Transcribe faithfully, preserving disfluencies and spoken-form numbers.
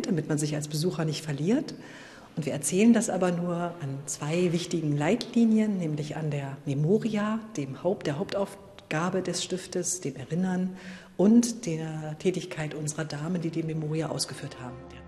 erzählt, damit man sich als Besucher nicht verliert. Und wir erzählen das aber nur an zwei wichtigen Leitlinien, nämlich an der Memoria, dem Haupt, der Hauptaufgabe des Stiftes, dem Erinnern und der Tätigkeit unserer Damen, die die Memoria ausgeführt haben.